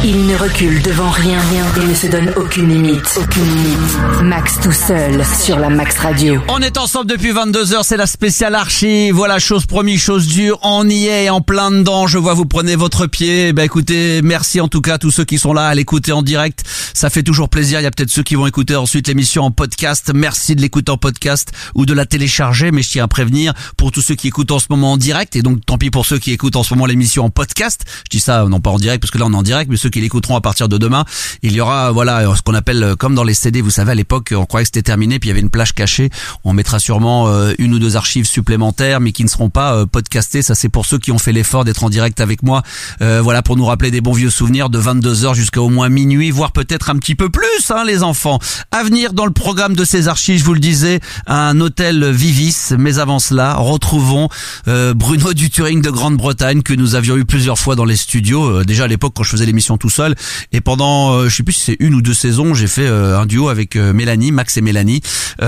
Il ne recule devant rien et ne se donne aucune limite. Max tout seul sur la Max Radio. On est ensemble depuis 22h, c'est la spéciale archive. Voilà, chose promise, chose dure. On y est en plein dedans. Je vois vous prenez votre pied. Écoutez, merci en tout cas à tous ceux qui sont là à l'écouter en direct. Ça fait toujours plaisir. Il y a peut-être ceux qui vont écouter ensuite l'émission en podcast. Merci de l'écouter en podcast ou de la télécharger. Mais je tiens à prévenir pour tous ceux qui écoutent en ce moment en direct. Et donc tant pis pour ceux qui écoutent en ce moment l'émission en podcast. Je dis ça non pas en direct parce que là on est en direct, mais ceux qui l'écouteront à partir de demain, il y aura ce qu'on appelle comme dans les CD, vous savez à l'époque on croyait que c'était terminé puis il y avait une plage cachée. On mettra sûrement une ou deux archives supplémentaires mais qui ne seront pas podcastées. Ça c'est pour ceux qui ont fait l'effort d'être en direct avec moi. Pour nous rappeler des bons vieux souvenirs de 22h jusqu'à au moins minuit, voire peut-être un petit peu plus les enfants. À venir dans le programme de ces archives, je vous le disais, un hôtel Vivis, mais avant cela, retrouvons Bruno du Touring de Grande-Bretagne que nous avions eu plusieurs fois dans les studios, déjà à l'époque quand je faisais l'émission tout seul, et pendant je sais plus si c'est une ou deux saisons, j'ai fait un duo avec Mélanie, Max et Mélanie,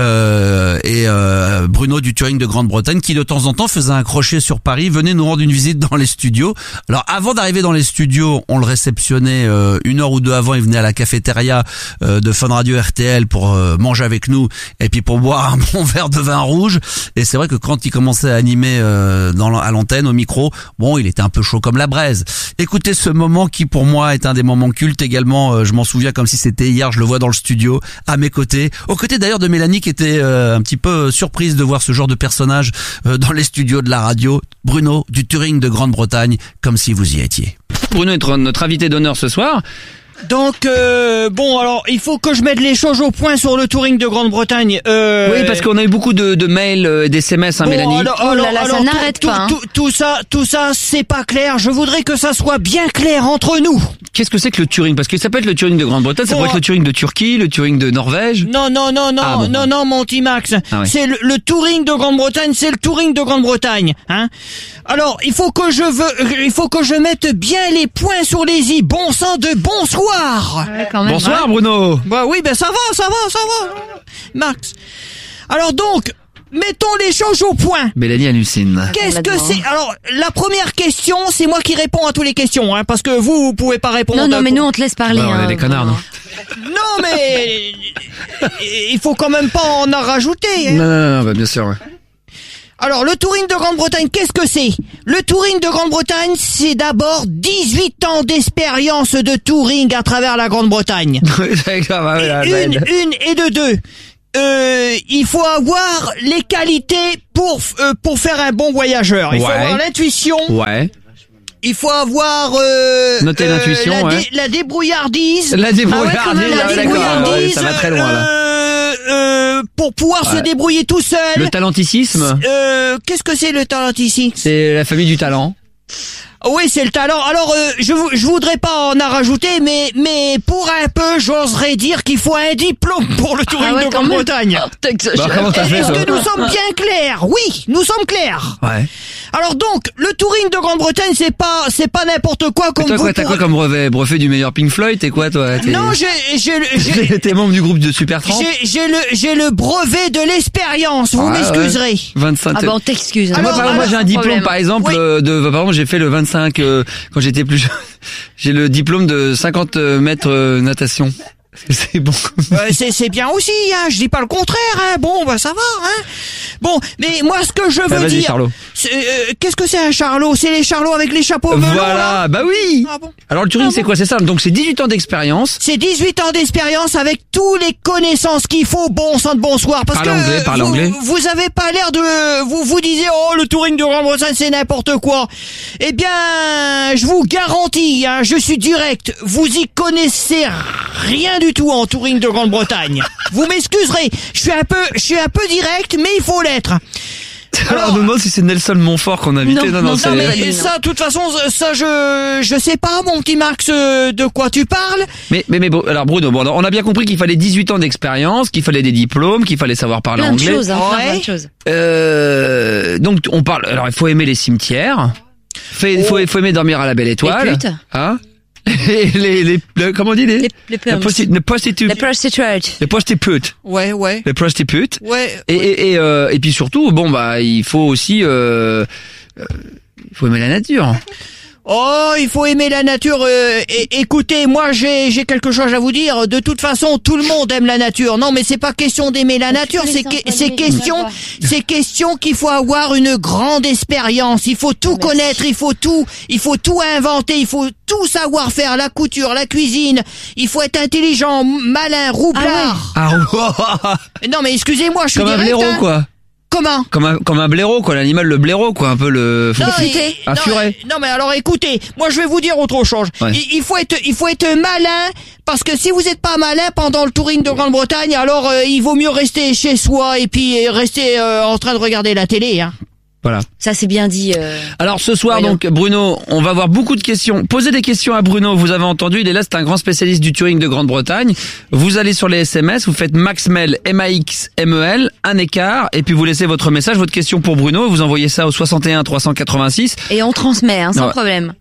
et Bruno du Touring de Grande-Bretagne qui de temps en temps faisait un crochet sur Paris, venait nous rendre une visite dans les studios. Alors avant d'arriver dans les studios, on le réceptionnait une heure ou deux avant, il venait à la cafétéria de Fun Radio RTL pour manger avec nous et puis pour boire un bon verre de vin rouge. Et c'est vrai que quand il commençait à animer à l'antenne, au micro, il était un peu chaud comme la braise. Écoutez ce moment qui pour moi est un des moments cultes également, je m'en souviens comme si c'était hier, je le vois dans le studio, à mes côtés, aux côtés d'ailleurs de Mélanie qui était un petit peu surprise de voir ce genre de personnage dans les studios de la radio. Bruno du Touring de Grande-Bretagne, comme si vous y étiez. Bruno est notre invité d'honneur ce soir. Donc alors il faut que je mette les choses au point sur le Touring de Grande-Bretagne. Oui, parce qu'on a eu beaucoup de mails, d'SMS, Mélanie. Alors, ça n'arrête pas. Tout ça, c'est pas clair. Je voudrais que ça soit bien clair entre nous. Qu'est-ce que c'est que le Touring? Parce que ça peut être le Touring de Grande-Bretagne, ça peut être le Touring de Turquie, le Touring de Norvège. Non, mon petit Max. Ah ouais. C'est le Touring de Grande-Bretagne, c'est le Touring de Grande-Bretagne, hein. Alors, il faut que je mette bien les points sur les i. Bon sang de bonsoir. Ouais, quand même, bonsoir Bruno. Ça va. Max. Alors donc, mettons les choses au point. Mélanie hallucine. Qu'est-ce que c'est? Alors, la première question, c'est moi qui réponds à toutes les questions, hein, parce que vous pouvez pas répondre. Non, mais nous on te laisse parler. On est des connards, non? Non, mais il faut quand même pas en rajouter. Hein. Non, bien sûr. Ouais. Alors, le Touring de Grande-Bretagne, qu'est-ce que c'est? Le Touring de Grande-Bretagne, c'est d'abord 18 ans d'expérience de touring à travers la Grande-Bretagne. Une et de deux. Il faut avoir les qualités pour faire un bon voyageur. Il faut avoir l'intuition. Ouais. Il faut avoir notez l'intuition, la débrouillardise. La débrouillardise, d'accord, ça va très loin là. Pour pouvoir se débrouiller tout seul. Le talenticisme. Qu'est-ce que c'est le talenticisme? C'est la famille du talent. Oui, c'est le talent. Alors, je voudrais pas en rajouter, mais pour un peu, j'oserais dire qu'il faut un diplôme pour le Touring de Grande-Bretagne. Comment t'as fait Est-ce ça? que nous sommes bien clairs? Oui, nous sommes clairs. Ouais. Alors donc, le Touring de Grande-Bretagne, c'est pas n'importe quoi comme vous. T'as quoi comme brevet du meilleur Pink Floyd? T'es quoi toi? Non, T'es membre du groupe de Super 30? J'ai le brevet de l'expérience. Vous m'excuserez. 25. Ah on t'excuse. Moi j'ai un diplôme par exemple j'ai fait le 25 quand j'étais plus jeune. J'ai le diplôme de 50 mètres natation. C'est bon. C'est bien aussi, hein. Je dis pas le contraire, hein. Bon, ça va, hein. Bon, mais moi, ce que je veux dire. Charlot. Qu'est-ce que c'est un charlot? C'est les charlots avec les chapeaux melons, voilà, là. Oui. Ah bon. Alors le Touring, c'est quoi? C'est ça. Donc c'est 18 ans d'expérience. C'est 18 ans d'expérience avec tous les connaissances qu'il faut. Bon sang de bonsoir. Parce parle anglais. Vous avez pas l'air de, vous disiez, le Touring de Grande-Bretagne, c'est n'importe quoi. Eh bien, je vous garantis, hein, je suis direct. Vous y connaissez rien du tout en Touring de Grande-Bretagne. Vous m'excuserez. Je suis un peu direct, mais il faut l'être. Alors, on me demande si c'est Nelson Montfort qu'on a invité. Non, mais ça, de toute façon, ça, je sais pas, mon petit Max, de quoi tu parles. Mais bon, alors Bruno, on a bien compris qu'il fallait 18 ans d'expérience, qu'il fallait des diplômes, qu'il fallait savoir parler anglais. Plein de choses. Donc, on parle, alors il faut aimer les cimetières. Il faut aimer dormir à la Belle Étoile. Les putes. Hein? Comment on dit les prostitutes. Les prostitutes. Ouais. Les prostitutes. Ouais. Et puis surtout, il faut aussi, il faut aimer la nature. Oh, il faut aimer la nature. Écoutez, moi j'ai quelque chose à vous dire. De toute façon, tout le monde aime la nature. Non, mais c'est pas question d'aimer la nature. C'est question qu'il faut avoir une grande expérience. Il faut tout connaître. Il faut tout inventer. Il faut tout savoir faire. La couture, la cuisine. Il faut être intelligent, malin, roublard. Non, mais excusez-moi, je suis comme direct. un blaireau, quoi. Comment? Comme un blaireau, quoi, l'animal, le blaireau, quoi, un peu le un furet. Non, mais alors écoutez, moi je vais vous dire autre chose. Ouais. Il faut être malin, parce que si vous êtes pas malin pendant le touring de Grande-Bretagne, alors il vaut mieux rester chez soi et puis rester en train de regarder la télé, hein. Voilà. Ça c'est bien dit. Alors ce soir, Voyons. donc, Bruno, on va avoir beaucoup de questions. Posez des questions à Bruno, vous avez entendu, il est là, c'est un grand spécialiste du touring de Grande-Bretagne. Vous allez sur les SMS, vous faites Maxmel, M-A-X-M-E-L, un écart, et puis vous laissez votre message, votre question pour Bruno, et vous envoyez ça au 61 386. Et on transmet, sans Ouais. problème.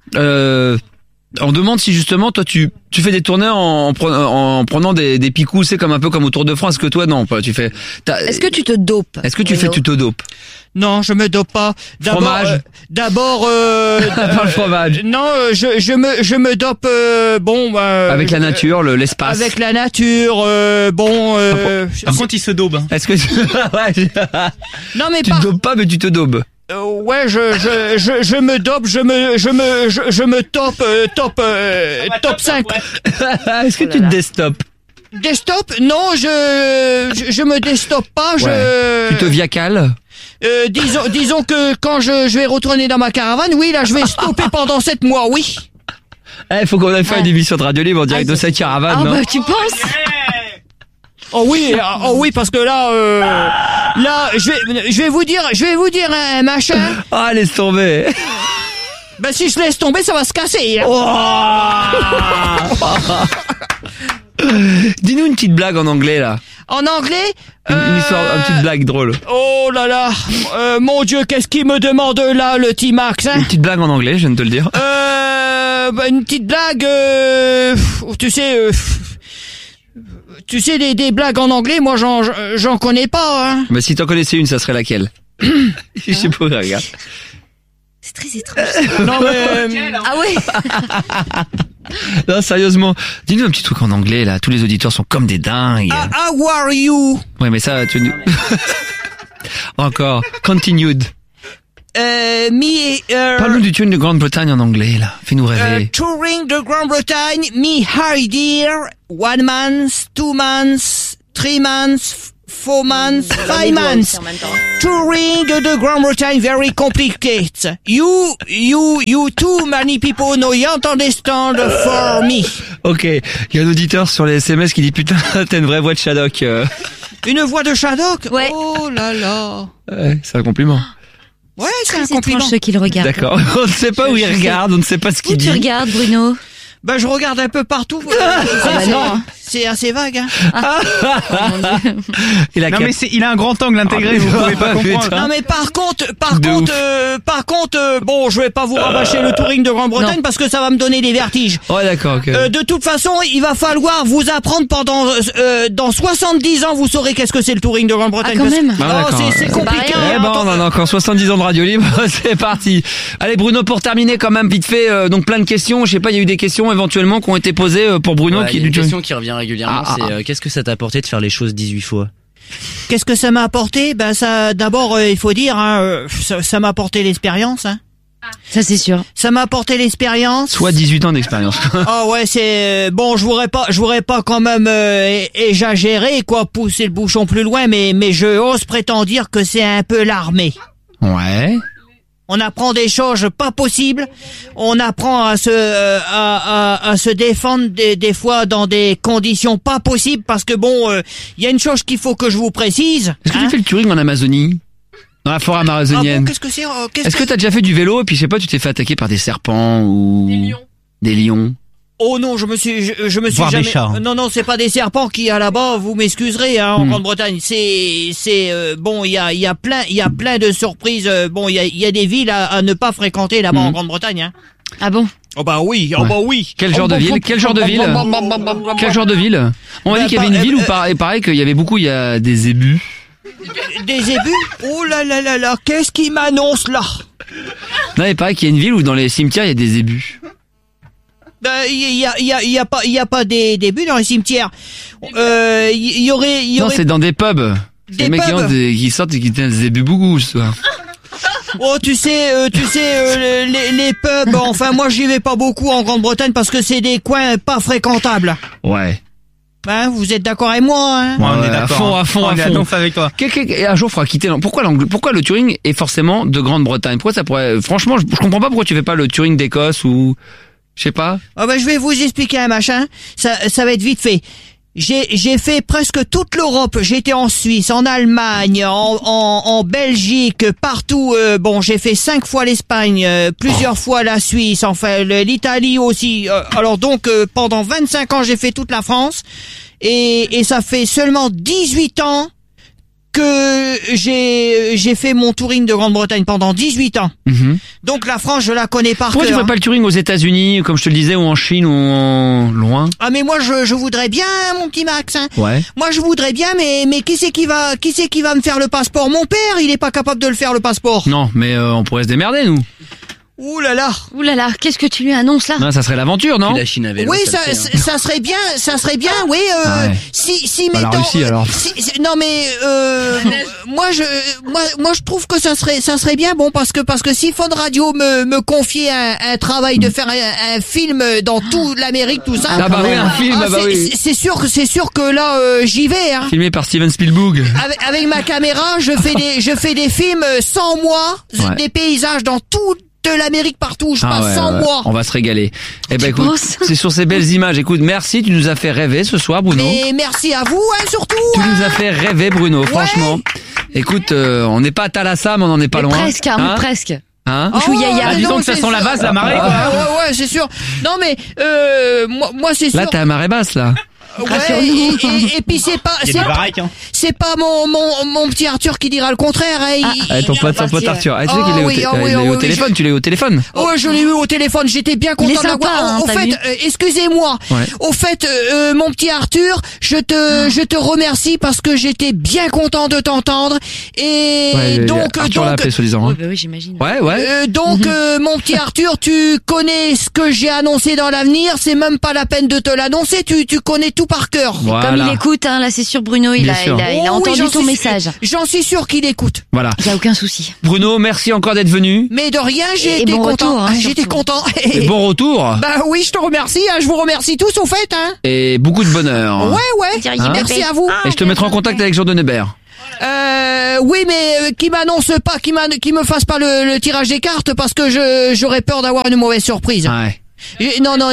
On demande si justement toi tu fais des tournées en prenant des picous, c'est comme un peu comme au Tour de France, que toi non, pas tu fais. Est-ce que tu te dopes? Est-ce que tu Bruno fais tu te dopes? Non, je me dope pas. Fromage. D'abord, Pas le fromage. non, je me dope, Avec la nature, l'espace. Avec la nature, Par contre, il se daube. Hein. Est-ce que ouais, non mais tu te dopes pas mais tu te daubes? ouais, je me dope, je me top 5. Est-ce que tu te destopes? Desktop? Non, je me desktop pas, Tu te viacales? disons que quand je vais retourner dans ma caravane, oui, là, je vais stopper pendant 7 mois, oui. Faut qu'on aille faire une émission de Radio Libre en direct de cette caravane, Ah non? bah tu penses? Oh oui, parce que là, je vais vous dire un machin. Ah, laisse tomber. Ben, si je laisse tomber, ça va se casser. Hein. Dis-nous une petite blague en anglais, là. En anglais, Une histoire, une petite blague drôle. oh là là, mon Dieu, qu'est-ce qu'il me demande là, le T-Max, hein? Une petite blague en anglais, je viens de te le dire. Une petite blague, tu sais, des blagues en anglais, moi, j'en connais pas, hein. Mais si t'en connaissais une, ça serait laquelle? Je sais pas, regarde. C'est très étrange. Non, mais, Ah ouais? Non, sérieusement. Dis-nous un petit truc en anglais, là. Tous les auditeurs sont comme des dingues. how are you? Ouais, mais ça, tu nous... Encore. Continued. Parle-nous du tune de Grande-Bretagne en anglais, là. Fais-nous rêver. Touring de Grande-Bretagne, me hi dear, 1 month, 2 months, 3 months, 4 months, 5 months. En même temps. Touring de Grande-Bretagne, very complicated. You too many people know you understand for me. Ok. Il y a un auditeur sur les SMS qui dit putain, t'as une vraie voix de Shadok. Une voix de Shadok? Ouais. Oh là là. Ouais, c'est un compliment. Ouais, c'est un Très compliment. étrange ceux qui le regardent. D'accord. On ne sait pas où il regarde, on ne sait pas ce Où qu'il dit. tu regardes, Bruno? Ben, je regarde un peu partout. bah non, hein. C'est assez vague, hein. Il a Non, cap- mais il a un grand angle intégré, vous pouvez pas comprendre. Putain. Non mais par contre, De bon, je vais pas vous rabâcher le touring de Grande-Bretagne Non. parce que ça va me donner des vertiges. Ouais, d'accord, ok. De toute façon, il va falloir vous apprendre pendant dans 70 ans, vous saurez qu'est-ce que c'est le touring de Grande-Bretagne. Ah, quand parce- même. Ah, Oh, d'accord. c'est C'est compliqué. pas rien. Eh ben, on en a encore 70 ans de radio libre, c'est parti. Allez Bruno, pour terminer quand même vite fait, donc plein de questions, je sais pas, il y a eu des questions éventuellement qui ont été posées pour Bruno Ouais, qui il y a est une du question qui revient régulièrement, Ah, c'est qu'est-ce que ça t'a apporté de faire les choses 18 fois? Qu'est-ce que ça m'a apporté? Ben ça, d'abord, il faut dire, hein, ça m'a apporté l'expérience. Hein. Ça c'est sûr. Ça m'a apporté l'expérience. soit 18 ans d'expérience. Ah ouais, c'est bon. Je voudrais pas quand même exagérer, quoi, pousser le bouchon plus loin, mais je ose prétendre dire que c'est un peu l'armée. Ouais. On apprend des choses pas possibles. On apprend à se défendre des fois dans des conditions pas possibles parce que bon, il y a une chose qu'il faut que je vous précise. Est-ce que hein. tu fais le touring en Amazonie? Dans la forêt Ah bon, amazonienne? qu'est-ce que c'est Est-ce que t'as déjà fait du vélo et puis je sais pas, tu t'es fait attaquer par des serpents ou des lions? Oh non, je me suis Voir jamais. des chats, hein. Non, c'est pas des serpents qu'il y a là-bas. Vous m'excuserez, hein, en Grande-Bretagne. C'est bon, il y a plein de surprises. Bon, il y a des villes à ne pas fréquenter là-bas en Grande-Bretagne. Hein. Ah bon? Oh bah oui, oui. Quel genre de ville? Quel genre de ville? Quel genre de ville? On m'a dit qu'il y avait une ville où pareil qu'il y avait beaucoup, il y a des zébus. Des ébus? Oh là là là là, qu'est-ce qui m'annonce là? Non, il paraît qu'il y a une ville où dans les cimetières il y a des zébus. Il y a pas des débuts dans les cimetières. Il y aurait. Non, c'est dans des pubs. C'est Des les mecs pubs qui sortent et qui tiennent des zébus bougou ce soir. Oh, tu sais, les pubs. Enfin, moi, j'y vais pas beaucoup en Grande-Bretagne parce que c'est des coins pas fréquentables. Ouais. Hein, vous êtes d'accord avec moi, hein? Ouais, on est à d'accord. fond. On est à donf avec toi. Et un jour, il faudra quitter. Pourquoi le touring est forcément de Grande-Bretagne? Pourquoi ça pourrait? Franchement, je comprends pas pourquoi tu fais pas le touring d'Écosse ou je sais pas. Ah ben, je vais vous expliquer un machin. Ça va être vite fait. J'ai fait presque toute l'Europe. J'étais en Suisse, en Allemagne, en Belgique, partout. Bon, j'ai fait 5 fois l'Espagne, plusieurs fois la Suisse, enfin l'Italie aussi. Alors donc, pendant 25 ans, j'ai fait toute la France. Et ça fait seulement 18 ans que j'ai fait mon touring de Grande-Bretagne pendant 18 ans. Donc la France, je la connais par Pourquoi tu cœur. fais pas le touring aux États-Unis, comme je te le disais, ou en Chine, ou en loin? Ah mais moi je voudrais bien, mon petit Max. Hein. Ouais. Moi je voudrais bien, mais qui c'est qui va me faire le passeport? Mon père, il est pas capable de le faire le passeport. Non, mais on pourrait se démerder nous. Ouh là là. Ouh là là, qu'est-ce que tu lui annonces là? Non, ça serait l'aventure, non? La Chine à vélo, Oui, ça le fait, hein. ça serait bien, oui. Ah ouais. Si Bah, la mettons, Russie, alors. non mais moi je trouve que ça serait bien bon parce que si Fun Radio me confiait un travail de faire un film dans toute l'Amérique, tout ça. Ah bah oui, un film, bah oui. C'est sûr que là j'y vais. Hein. Filmé par Steven Spielberg. Avec ma caméra, je fais des films sans moi, Ouais. des paysages dans toute l'Amérique partout, je passe ouais, sans ouais. moi. On va se régaler. Eh ben écoute, penses c'est sur ces belles images. Écoute, merci, tu nous as fait rêver ce soir, Bruno. Mais merci à vous, hein, surtout. Tu hein. nous as fait rêver, Bruno, franchement. Écoute, on n'est pas à Thalassa, mais on n'en est pas Mais loin. presque, hein, mais presque. Hein Chou yaya. Ah, dis donc que ça c'est sent la vase, la marée, quoi. Ouais, c'est sûr. Non mais moi c'est sûr. Là, t'es à marée basse, là. Ouais, et puis c'est pas Il y a des baraques, hein. c'est pas mon petit Arthur qui dira le contraire. Hein. Ton pote Arthur. Ah, tu sais qu'il est au téléphone, tu l'as eu au téléphone. Ouais, je l'ai eu au téléphone, j'étais bien Il est content de sympa, l'avoir. hein, Au t'as fait, vu excusez-moi. Ouais. Au fait, mon petit Arthur, je te remercie parce que j'étais bien content de t'entendre. Et Arthur l'a appelé, soi-disant. Oui, Hein. bah oui, j'imagine. Ouais. Mon petit Arthur, tu connais ce que j'ai annoncé dans l'avenir, c'est même pas la peine de te l'annoncer, tu connais tout par cœur. Comme il écoute, hein, là c'est sûr Bruno, il Bien a sûr. Oh, entendu j'en ton suis message. J'en suis sûr qu'il écoute. Voilà. Il y a aucun souci. Bruno, merci encore d'être venu. Mais de rien, j'ai Et été bon content. retour, hein, J'étais surtout. content. Et bon retour. Bah oui, je te remercie, hein, je vous remercie tous au fait. Hein. Et beaucoup de bonheur. Ouais. Thierry Hein Merci à vous. Et je te mettrai en contact avec Jean Denebert. Oui, mais qui m'annonce pas, qui me fasse pas le tirage des cartes parce que j'aurais peur d'avoir une mauvaise surprise. Ouais. Non. Et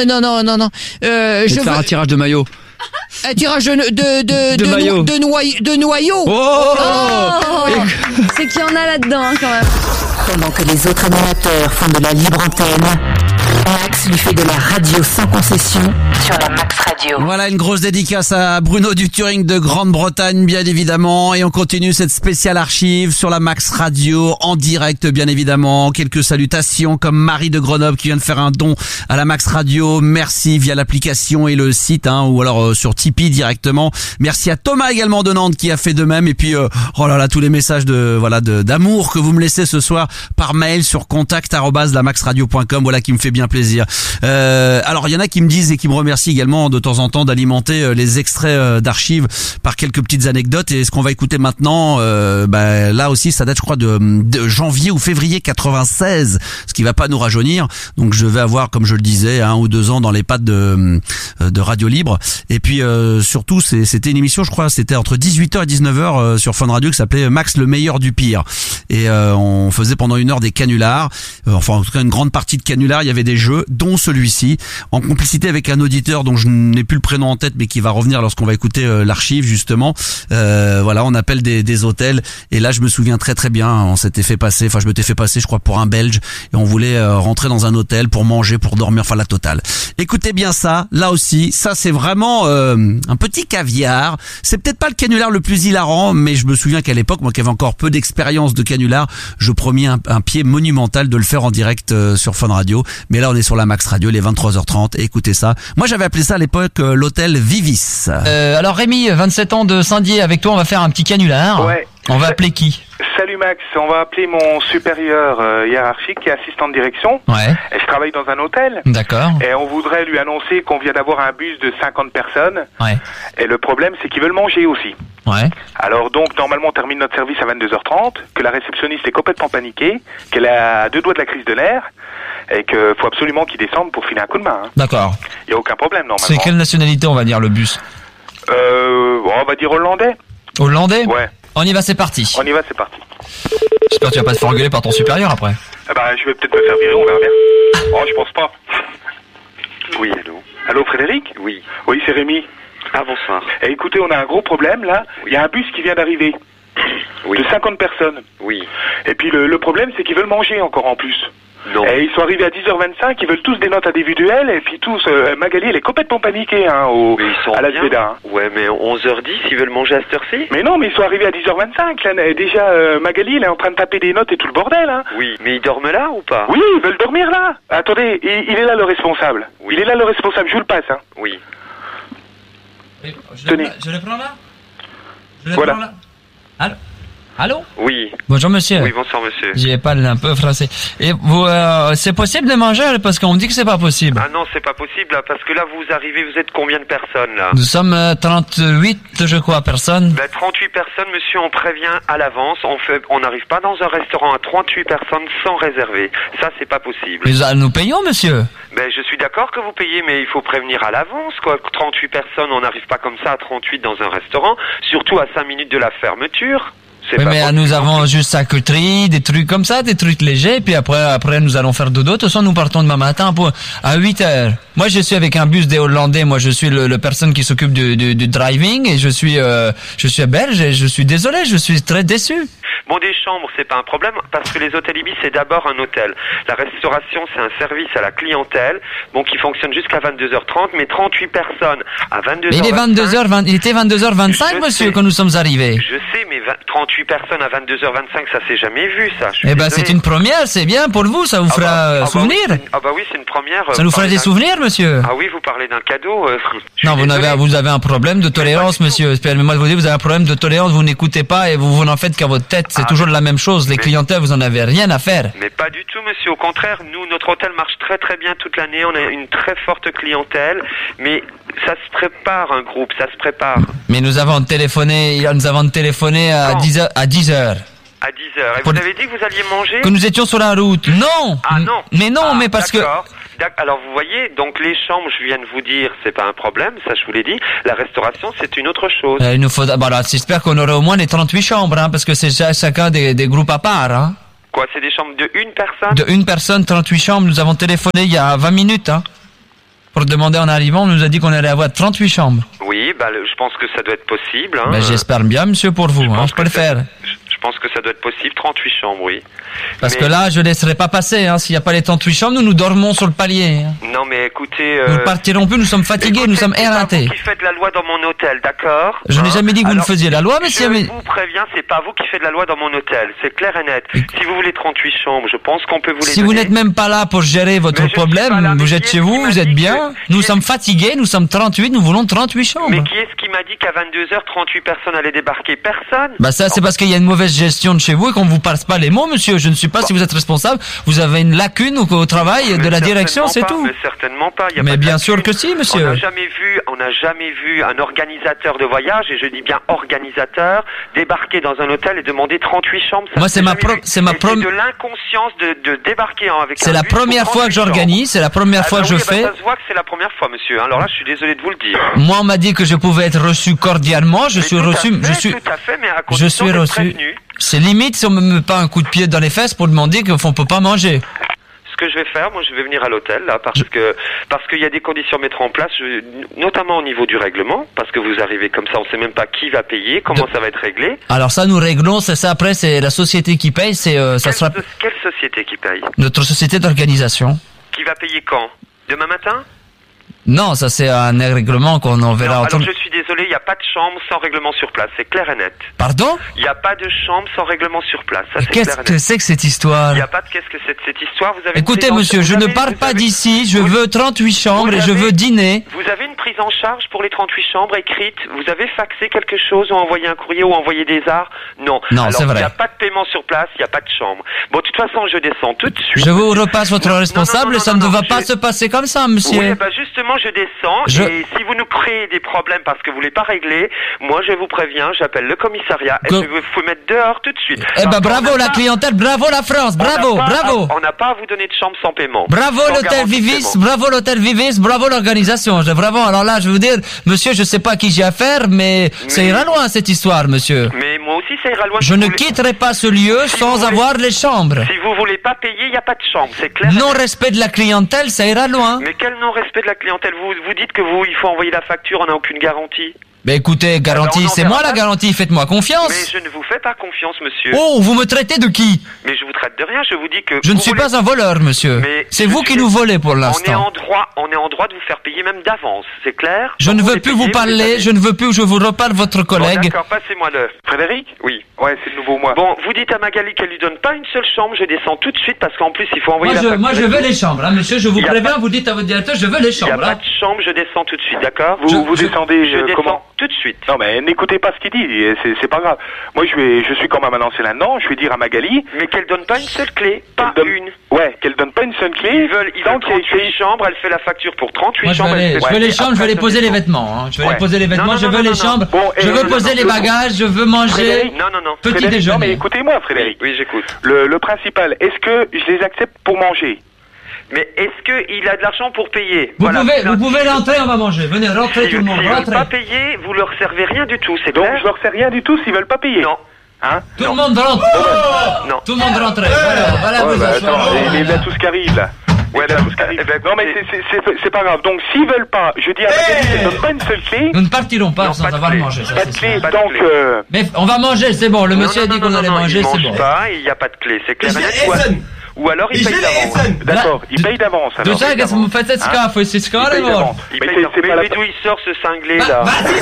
Je de faire veux un tirage de maillot. un tirage de maillot. de noyau. Oh, C'est qu'il y en a là-dedans hein, quand même. Pendant que les autres animateurs font de la libre antenne, Max lui fait de la radio sans concession sur la Max Radio. Voilà une grosse dédicace à Bruno du Touring de Grande-Bretagne, bien évidemment. Et on continue cette spéciale archive sur la Max Radio, en direct, bien évidemment. Quelques salutations comme Marie de Grenoble qui vient de faire un don à la Max Radio. Merci via l'application et le site, hein, ou alors sur Tipeee directement. Merci à Thomas également de Nantes qui a fait de même. Et puis, oh là là, tous les messages d'amour que vous me laissez ce soir par mail sur contact@lamaxradio.com. Voilà qui me fait bien plaisir. Alors il y en a qui me disent et qui me remercient également de temps en temps d'alimenter les extraits d'archives par quelques petites anecdotes, et ce qu'on va écouter maintenant, là aussi ça date je crois de janvier ou février 96, ce qui va pas nous rajeunir, donc je vais avoir, comme je le disais, 1 ou 2 ans dans les pattes de Radio Libre. Et puis surtout c'était une émission, je crois c'était entre 18h et 19h sur Fun Radio, qui s'appelait Max le meilleur du pire, et on faisait pendant 1 heure des canulars, enfin en tout cas une grande partie de canulars. Il y avait des jeux, dont celui-ci, en complicité avec un auditeur dont je n'ai plus le prénom en tête, mais qui va revenir lorsqu'on va écouter l'archive justement. Voilà, on appelle des hôtels, et là je me souviens très très bien, on s'était fait passer, enfin je m'étais fait passer je crois pour un Belge, et on voulait rentrer dans un hôtel pour manger, pour dormir, enfin la totale. Écoutez bien ça, là aussi, ça c'est vraiment un petit caviar. C'est peut-être pas le canular le plus hilarant, mais je me souviens qu'à l'époque, moi qui avais encore peu d'expérience de canular, je promis un pied monumental de le faire en direct sur Fun Radio. Mais là on est sur la Max Radio, les 23h30, et écoutez ça. Moi j'avais appelé ça à l'époque l'hôtel Vivis. Alors Rémi, 27 ans de Saint-Dié, avec toi on va faire un petit canular. Ouais, On va appeler qui? Salut Max, on va appeler mon supérieur hiérarchique qui est assistant de direction. Ouais. Et je travaille dans un hôtel. D'accord. Et on voudrait lui annoncer qu'on vient d'avoir un bus de 50 personnes. Ouais. Et le problème, c'est qu'ils veulent manger aussi. Ouais. Alors donc, normalement, on termine notre service à 22h30, que la réceptionniste est complètement paniquée, qu'elle a à 2 doigts de la crise de l'air, et qu'il faut absolument qu'ils descendent pour filer un coup de main. Hein. D'accord. Il n'y a aucun problème, normalement. C'est quelle nationalité, on va dire, le bus? On va dire hollandais. Hollandais? Ouais. On y va, c'est parti. On y va, c'est parti. J'espère que tu vas pas te faire engueuler par ton supérieur après. Ah bah, je vais peut-être me faire virer, on verra bien. Oh, je pense pas. Oui, allô. Allô, Frédéric? Oui. Oui, c'est Rémi. Ah, bonsoir. Et écoutez, on a un gros problème, là. Il y a un bus qui vient d'arriver. Oui. De 50 personnes. Oui. Et puis, le problème, c'est qu'ils veulent manger encore en plus. Non. Et ils sont arrivés à 10h25, ils veulent tous des notes individuelles, et puis tous, Magali, elle est complètement paniquée, hein, Mais ils sont à la bien. Zbeda. Hein. Ouais, mais 11h10, ils veulent manger à cette heure-ci? Mais non, mais ils sont arrivés à 10h25, là, et déjà, Magali, elle est en train de taper des notes et tout le bordel, hein. Oui, mais ils dorment là ou pas? Oui, ils veulent dormir là. Attendez, il est là le responsable. Oui. Il est là le responsable, je vous le passe, hein. Oui. Tenez. Je le prends là? Voilà. Prends là. Allô? Allô? Oui. Bonjour monsieur. Oui, bonsoir monsieur. J'y parle un peu français. Et vous, c'est possible de manger parce qu'on me dit que c'est pas possible. Ah non, c'est pas possible là, parce que là vous arrivez, vous êtes combien de personnes là? Nous sommes 38, je crois, personnes. Ben, 38 personnes, monsieur, on prévient à l'avance. On n'arrive pas dans un restaurant à 38 personnes sans réserver. Ça, c'est pas possible. Mais nous payons, monsieur. Ben, je suis d'accord que vous payez, mais il faut prévenir à l'avance, quoi. 38 personnes, on n'arrive pas comme ça à 38 dans un restaurant, surtout à 5 minutes de la fermeture. Oui, mais nous avons juste charcuterie, des trucs comme ça, des trucs légers, puis après nous allons faire dodo. De toute façon, nous partons demain matin à 8 heures. Moi, je suis avec un bus des Hollandais. Moi, je suis le personne qui s'occupe du driving, et je suis belge, et je suis désolé, je suis très déçu. Bon, des chambres, c'est pas un problème, parce que les hôtels Ibis, c'est d'abord un hôtel. La restauration, c'est un service à la clientèle, bon, qui fonctionne jusqu'à 22h30, mais 38 personnes à 22h25. Mais il était 22h25, monsieur, quand nous sommes arrivés. Je sais, mais 38 personnes à 22h25, ça s'est jamais vu, ça. Eh ben, c'est une première, c'est bien pour vous, ça vous fera souvenir. Oui, c'est une première. Ça nous fera des souvenirs, monsieur. Ah oui, vous parlez d'un cadeau. Non, vous avez un problème de tolérance, monsieur. Moi, je vous dis, vous avez un problème de tolérance, vous n'écoutez pas et vous n'en faites qu'à votre tête. C'est toujours la même chose. Les clientèles, vous en avez rien à faire. Mais pas du tout, monsieur. Au contraire, nous, notre hôtel marche très très bien toute l'année. On a une très forte clientèle, mais ça se prépare un groupe, ça se prépare. Mais nous avons téléphoné à 10h. À 10h. Et vous avez dit que vous alliez manger? Que nous étions sur la route. Non. Ah non. Mais non, mais parce que. Alors vous voyez, donc les chambres, je viens de vous dire, c'est pas un problème, ça je vous l'ai dit. La restauration, c'est une autre chose. Il nous faut. J'espère qu'on aura au moins les 38 chambres, hein, parce que c'est chacun des groupes à part, hein. Quoi, c'est des chambres de une personne? De une personne, 38 chambres. Nous avons téléphoné il y a 20 minutes, hein. Pour demander en arrivant, on nous a dit qu'on allait avoir 38 chambres. Oui, je pense que ça doit être possible, hein. J'espère bien, monsieur, pour vous, je peux le faire. Je pense que ça doit être possible, 38 chambres, oui. Parce que là, je laisserai pas passer, hein. S'il n'y a pas les 38 chambres, nous dormons sur le palier. Hein. Non, mais écoutez... Nous ne partirons plus, nous sommes fatigués, nous sommes éreintés. C'est pas vous qui faites la loi dans mon hôtel, d'accord? Je n'ai jamais dit que vous ne faisiez la loi, monsieur. Je vous préviens, c'est pas vous qui faites la loi dans mon hôtel, c'est clair et net. Si vous voulez 38 chambres, je pense qu'on peut vous les donner. Si vous n'êtes même pas là pour gérer votre problème, vous êtes chez vous, vous êtes bien. Nous sommes fatigués, nous sommes 38, nous voulons 38 chambres. Mais qui est-ce qui m'a dit qu'à 22h, 38 personnes allaient débarquer? Personne? Ça, c'est parce qu'il y a une mauvaise gestion de chez vous et qu'on vous passe pas les mots, monsieur. Je ne sais pas si vous êtes responsable. Vous avez une lacune au travail de la direction, c'est tout. Mais certainement pas. Mais bien sûr que si, monsieur. On n'a jamais vu un organisateur de voyage, et je dis bien organisateur, débarquer dans un hôtel et demander 38 chambres. Moi, c'est de l'inconscience de débarquer avec. C'est la première fois que j'organise, c'est la première fois que je fais. Ça se voit que c'est la première fois, monsieur. Alors là, je suis désolé de vous le dire. Moi, on m'a dit que je pouvais être reçu cordialement. Je suis reçu. Tout à fait, mais à condition d'être prévenu. C'est limite si on me met pas un coup de pied dans les fesses pour demander qu'on peut pas manger. Ce que je vais faire, moi je vais venir à l'hôtel là parce qu'il y a des conditions à mettre en place, notamment au niveau du règlement, parce que vous arrivez comme ça, on sait même pas qui va payer, comment ça va être réglé. Alors ça nous réglons, c'est ça après, c'est la société qui paye, ça sera. Quelle société qui paye? Notre société d'organisation. Qui va payer quand? Demain matin? Non, ça c'est un règlement qu'on enverra. Alors je suis désolé, il n'y a pas de chambre sans règlement sur place, c'est clair et net. Pardon? Il n'y a pas de chambre sans règlement sur place, ça c'est clair et net. Qu'est-ce que c'est que cette histoire? Il n'y a pas de qu'est-ce que c'est de cette histoire, vous avez. Écoutez monsieur, je ne pars pas d'ici, je veux 38 chambres et je veux dîner. Vous avez une prise prise en charge pour les 38 chambres écrites? Vous avez faxé quelque chose ou envoyé un courrier ou envoyé des arts? Non. Non, alors, c'est vrai. il n'y a pas de paiement sur place, il n'y a pas de chambre. Bon, de toute façon, je descends tout de suite. Je vous repasse votre responsable, ça ne va pas se passer comme ça, monsieur. Oui, bah justement, je descends, et si vous nous créez des problèmes parce que vous ne voulez pas régler, moi, je vous préviens, j'appelle le commissariat, et je vais vous mettre dehors tout de suite. Eh ben, bravo la clientèle, bravo la France, bravo, bravo. On n'a pas à vous donner de chambre sans paiement. Bravo l'hôtel Vivis, bravo l'hôtel Vivis, bravo l'organisation. Vraiment, alors là, je vais vous dire, monsieur, je sais pas à qui j'ai affaire, mais ça ira loin cette histoire, monsieur. Mais moi aussi, ça ira loin. Je ne quitterai pas ce lieu sans avoir les chambres. Si vous voulez pas payer, il n'y a pas de chambre, c'est clair. Non-respect de la clientèle, ça ira loin. Mais quel non-respect de la clientèle? Vous dites que il faut envoyer la facture, on n'a aucune garantie. Mais écoutez, garantie, c'est moi la garantie, faites-moi confiance. Mais je ne vous fais pas confiance, monsieur. Oh, vous me traitez de qui? Mais je vous traite de rien, je vous dis que... Je ne suis pas un voleur, monsieur. C'est vous qui nous volez pour l'instant. On est en droit de vous faire payer même d'avance, c'est clair? Je ne veux plus vous parler, je ne veux plus que je vous reparle votre collègue. Bon, d'accord, passez-moi le... Frédéric? Oui. Ouais, c'est de nouveau moi. Bon, vous dites à Magali qu'elle lui donne pas une seule chambre, je descends tout de suite parce qu'en plus il faut envoyer la facture. Moi je veux les chambres, hein, monsieur, je vous préviens, vous dites à votre directeur, je veux les chambres. Il n'y a pas de chambre, je descends tout de suite, d'accord? Vous descendez comment? Tout de suite. Non mais n'écoutez pas ce qu'il dit, c'est pas grave. Moi je suis quand même un ancien là-dedans, je vais dire à Magali... Mais qu'elle donne pas une seule clé, pas une. Ouais, qu'elle donne pas une seule clé. Ils veulent 38 chambres, elle fait la facture pour 38 chambres. Je veux les chambres, je veux les poser les vêtements. Hein. Je veux les poser les vêtements, je veux les chambres, je veux poser les bagages, je veux manger. Non. Petit déjeuner. Non mais écoutez-moi Frédéric. Oui, j'écoute. Le principal, est-ce que je les accepte pour manger? Mais est-ce qu'il a de l'argent pour payer? Vous pouvez rentrer, on va manger. Venez, rentrez tout le monde, rentrez. S'ils veulent pas rentrez. payer, vous leur servez rien du tout, c'est Donc clair? je leur sers rien du tout s'ils veulent pas payer? Non. Hein? Tout le monde rentre. Non. Tout le monde rentre. Voilà vous attends, il y a tout ce qui arrive là. Ouais, là, tout ce qui arrive. Non mais c'est pas grave. Donc s'ils veulent pas, je dis à Magali qu'elle donne pas une seule clé. Nous ne partirons pas sans avoir mangé. Pas de clé, donc... Mais on va manger, c'est bon. Le monsieur a dit qu'on allait manger, c'est bon. Il mange pas, il n'y a pas de clé, c'est clair et net. Ou alors il paye d'avance. D'accord, il paye d'avance. De ça, qu'est-ce que vous faites cette scaffe? C'est ce qu'on a d'abord. Il paye d'avance. Mais d'où il sort ce cinglé là?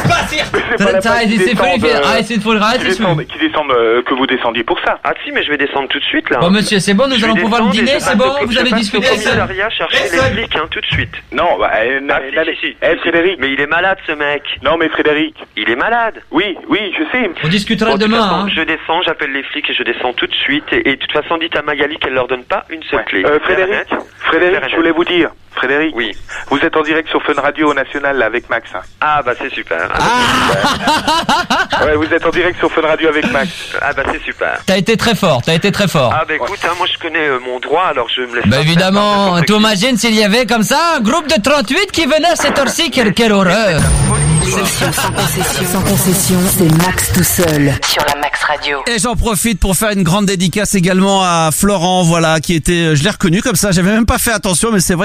Qui descendent, que vous descendiez pour ça. Ah si, mais je vais descendre tout de suite là. Bon monsieur, c'est bon, nous allons pouvoir le dîner, c'est bon? Vous avez discuté avec ça? Je vais chercher les flics tout de suite. Non, bah... Frédéric. Mais il est malade ce mec. Non mais Frédéric. Il est malade. Oui, je sais. On discutera demain. Je descends, j'appelle les flics et je descends tout de suite. Et de toute façon, dites à Magali qu'elle leur donne pas une seule clé. Frédéric, je voulais vous dire, Frédéric, oui. Vous êtes en direct sur Fun Radio National là, avec Max. Ah bah c'est super. Ouais, vous êtes en direct sur Fun Radio avec Max. Ah bah c'est super. T'as été très fort. Ah bah écoute, moi je connais mon droit, alors je me laisse... Bah évidemment, tu imagines s'il y avait comme ça un groupe de 38 qui venait à cette heure-ci, quelle horreur. L'émission sans concession, c'est Max tout seul sur la Max Radio. Et j'en profite pour faire une grande dédicace également à Florent, voilà, qui était, je l'ai reconnu comme ça, j'avais même pas fait attention, mais c'est vrai